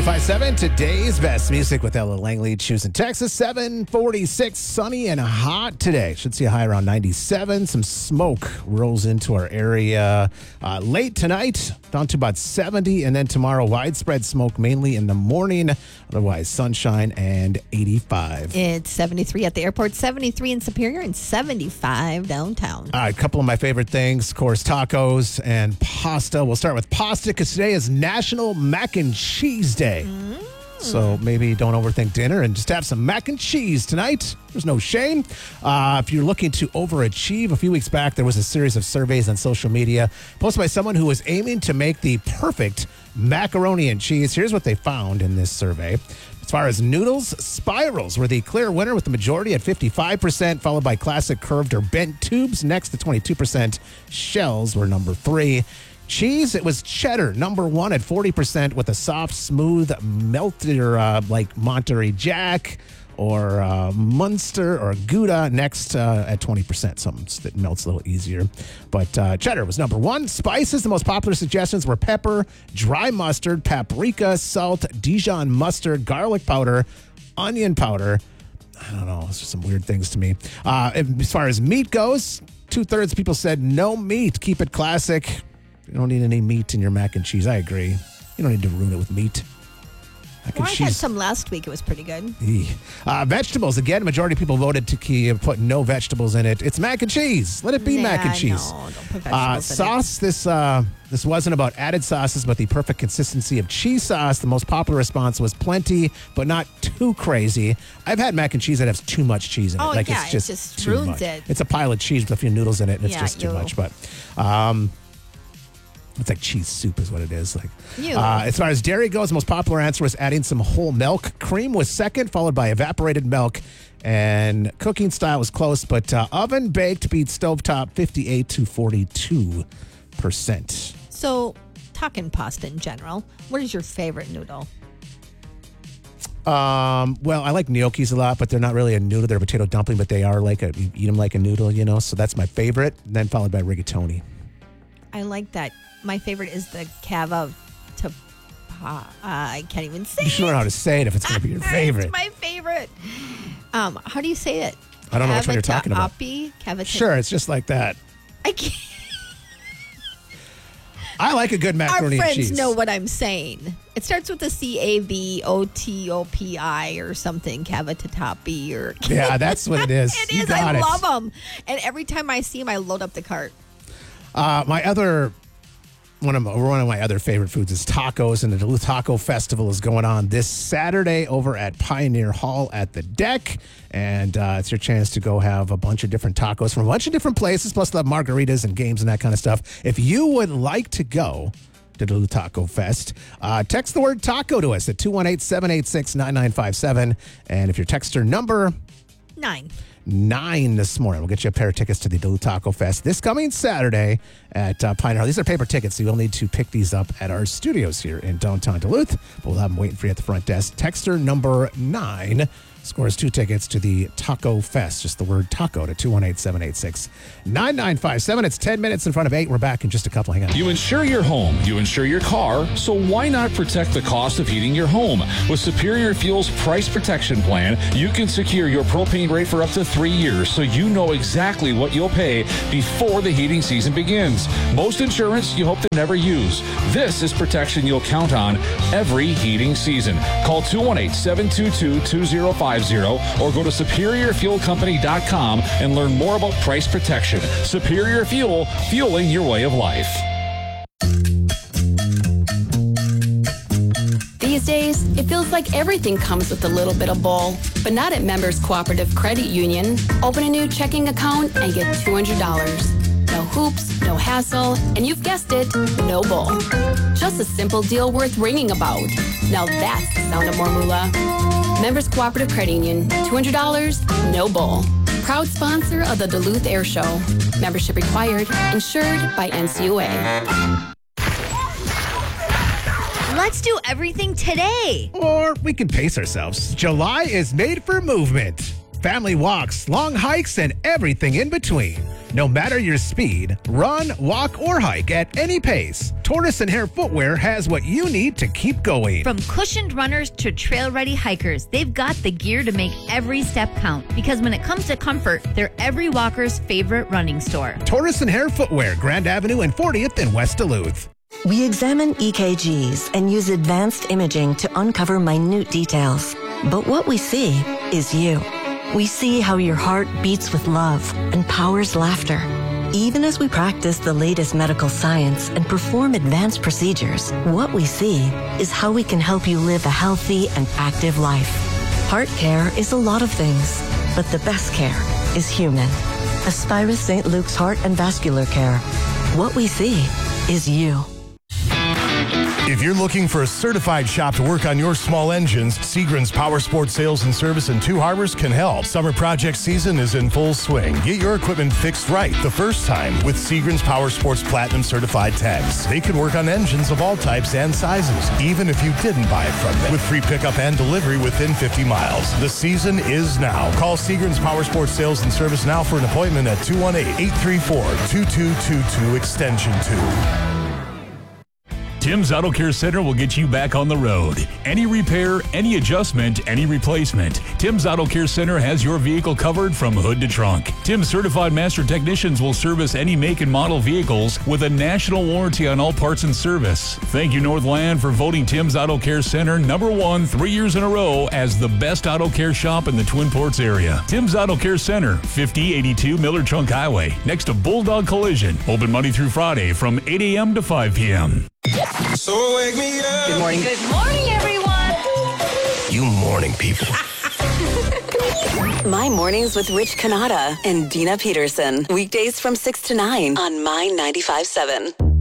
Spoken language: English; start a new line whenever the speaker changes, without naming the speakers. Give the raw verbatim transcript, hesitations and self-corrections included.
ninety-five point seven, today's best music with Ella Langley, choosing Texas. seven forty-six, sunny and hot today. Should see a high around ninety-seven. Some smoke rolls into our area uh, late tonight, down to about seventy. And then tomorrow, widespread smoke, mainly in the morning. Otherwise, sunshine and eighty-five.
It's seventy-three at the airport, seventy-three in Superior, and seventy-five downtown.
All right, a couple of my favorite things, of course, tacos and pasta. We'll start with pasta because today is National Mac and Cheese Day. Mm. So maybe don't overthink dinner and just have some mac and cheese tonight. There's no shame. Uh, if you're looking to overachieve, a few weeks back, there was a series of surveys on social media posted by someone who was aiming to make the perfect macaroni and cheese. Here's what they found in this survey. As far as noodles, spirals were the clear winner with the majority at fifty-five percent, followed by classic curved or bent tubes. Next to twenty-two percent, shells were number three. Cheese, it was cheddar, number one at forty percent, with a soft, smooth, melted, uh, like Monterey Jack or uh, Munster or Gouda next uh, at twenty percent, something that melts a little easier. But uh, cheddar was number one. Spices, the most popular suggestions were pepper, dry mustard, paprika, salt, Dijon mustard, garlic powder, onion powder. I don't know. Those are some weird things to me. Uh, as far as meat goes, two-thirds of people said no meat. Keep it classic. You don't need any meat in your mac and cheese. I agree. You don't need to ruin it with meat. Mac
Well,
and
I
cheese.
had some last week. It was pretty good.
Uh, vegetables, again, majority of people voted to keep, put no vegetables in it. It's mac and cheese. Let it be
Nah,
mac and cheese.
No, don't put
Uh,
vegetables in
sauce, this uh, this wasn't about added sauces, but the perfect consistency of cheese sauce. The most popular response was plenty, but not too crazy. I've had mac and cheese that has too much cheese in it.
Oh,
like
yeah,
it's
it
just,
just
too
ruins
much.
it.
It's a pile of cheese with a few noodles in it, and it's
Yeah,
just too
ew.
much. But um, it's like cheese soup is what it is. Like,
Ew.
uh, as far as dairy goes, the most popular answer was adding some whole milk. Cream was second, followed by evaporated milk. And cooking style was close, but uh, oven baked beat stovetop fifty-eight to forty-two percent.
So, talking pasta in general, what is your favorite noodle?
Um, well, I like gnocchis a lot, but they're not really a noodle. They're a potato dumpling, but they are like a, you eat them like a noodle, you know? So that's my favorite. And then followed by rigatoni.
I like that. My favorite is the cava to uh, I can't even say
You should
it.
learn how to say it if it's going to be your favorite.
It's my favorite. Um, how do you say it?
I don't know which one you're talking about.
Cavata-api? Cavata-
Sure, it's just like that.
I can't.
I like a good
Our
macaroni and
friends
cheese.
know what I'm saying. It starts with a C A V O T O P I or something, Cavatatapi or...
Yeah, that's what it is.
It
You
is.
got
I
it.
love them. And every time I see them, I load up the cart.
Uh, my other... One of, my, one of my other favorite foods is tacos, and the Duluth Taco Festival is going on this Saturday over at Pioneer Hall at the Deck. And uh, it's your chance to go have a bunch of different tacos from a bunch of different places, plus they'll have margaritas and games and that kind of stuff. If you would like to go to Duluth Taco Fest, uh, text the word taco to us at two one eight, seven eight six, nine nine five seven. And if your texter number...
Nine.
Nine this morning. We'll get you a pair of tickets to the Duluth Taco Fest this coming Saturday at uh, Pioneer Hall. These are paper tickets, so you'll need to pick these up at our studios here in downtown Duluth. But we'll have them waiting for you at the front desk. Texter number nine scores two tickets to the Taco Fest. Just the word taco to two one eight, seven eight six, nine nine five seven. It's ten minutes in front of eight. We're back in just a couple. Hang on.
You insure your home, you insure your car, so why not protect the cost of heating your home? With Superior Fuel's Price Protection Plan, you can secure your propane rate for up to three years so you know exactly what you'll pay before the heating season begins. Most insurance you hope to never use. This is protection you'll count on every heating season. Call two one eight, seven two two, two zero five zero or go to superior fuel company dot com and learn more about price protection. Superior Fuel, fueling your way of life.
These days, it feels like everything comes with a little bit of bull, but not at Members Cooperative Credit Union. Open a new checking account and get two hundred dollars. No hoops, no hassle, and you've guessed it, no bull. Just a simple deal worth ringing about. Now that's the sound of more moolah. Members Cooperative Credit Union, two hundred dollars, no bull. Proud sponsor of the Duluth Air Show. Membership required, insured by N C U A.
Let's do everything today.
Or we can pace ourselves. July is made for movement. family walks, long hikes, and everything in between. No matter your speed, run, walk, or hike at any pace, Tortoise and Hare Footwear has what you need to keep going.
From cushioned runners to trail-ready hikers, they've got the gear to make every step count. Because when it comes to comfort, they're every walker's favorite running store.
Tortoise and Hare Footwear, Grand Avenue and fortieth in West Duluth.
We examine E K Gs and use advanced imaging to uncover minute details. But what we see is you. We see how your heart beats with love and powers laughter. Even as we practice the latest medical science and perform advanced procedures, what we see is how we can help you live a healthy and active life. Heart care is a lot of things, but the best care is human. Aspirus Saint Luke's Heart and Vascular Care. What we see is you.
If you're looking for a certified shop to work on your small engines, Seagram's Power Sports Sales and Service in Two Harbors can help. Summer project season is in full swing. Get your equipment fixed right the first time with Seagram's Power Sports Platinum Certified Techs. They can work on engines of all types and sizes, even if you didn't buy it from them, with free pickup and delivery within fifty miles. The season is now. Call Seagram's Power Sports Sales and Service now for an appointment at two one eight, eight three four, two two two two, extension two.
Tim's Auto Care Center will get you back on the road. Any repair, any adjustment, any replacement. Tim's Auto Care Center has your vehicle covered from hood to trunk. Tim's certified master technicians will service any make and model vehicles with a national warranty on all parts and service. Thank you, Northland, for voting Tim's Auto Care Center number one three years in a row as the best auto care shop in the Twin Ports area. Tim's Auto Care Center, fifty eighty-two Miller Trunk Highway, next to Bulldog Collision. Open Monday through Friday from eight a.m. to five p.m.
So wake me up.
Good morning.
Good morning, everyone.
You morning people.
My Mornings with Rich Canada and Dina Peterson. Weekdays from six to nine on My ninety-five point seven.